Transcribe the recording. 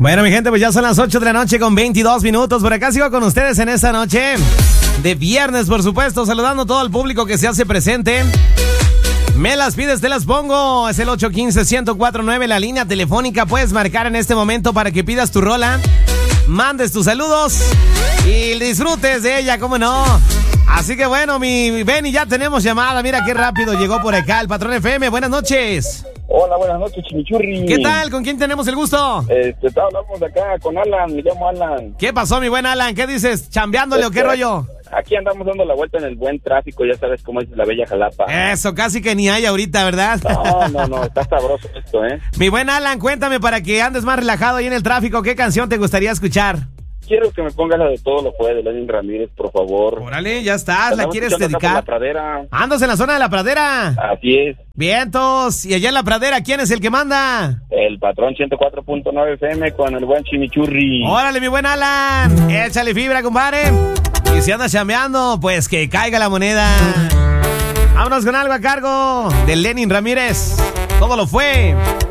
Bueno, mi gente, pues ya son las 8 de la noche con 22 minutos. Por acá sigo con ustedes en esta noche de viernes, por supuesto, saludando a todo el público que se hace presente. Me las pides, te las pongo. Es el 815-1049, la línea telefónica. Puedes marcar en este momento para que pidas tu rola, mandes tus saludos y disfrutes de ella, ¿cómo no? Así que bueno, mi Benny, ya tenemos llamada. Mira qué rápido llegó por acá el Patrón FM. Buenas noches. Hola, buenas noches, Chimichurri. ¿Qué tal? ¿Con quién tenemos el gusto? Hablamos de acá con Alan, me llamo Alan. ¿Qué pasó, mi buen Alan? ¿Qué dices? ¿Chambeándole o qué rollo? Aquí andamos dando la vuelta en el buen tráfico, ya sabes cómo es la bella Jalapa. Eso, casi que ni hay ahorita, ¿verdad? No, está sabroso esto, ¿eh? Mi buen Alan, cuéntame para que andes más relajado ahí en el tráfico, ¿qué canción te gustaría escuchar? Quiero que me pongas la de Todo lo Puede de Lenin Ramírez, por favor. Órale, ya estás, ¿la quieres dedicar? La Pradera. ¿Andas en la zona de la Pradera? Así es. Vientos, y allá en la Pradera, ¿quién es el que manda? El Patrón 104.9 FM con el buen Chimichurri. Órale, mi buen Alan, échale fibra, compadre. Y si andas chambeando, pues que caiga la moneda. Vámonos con algo a cargo de Lenin Ramírez. Todo lo fue.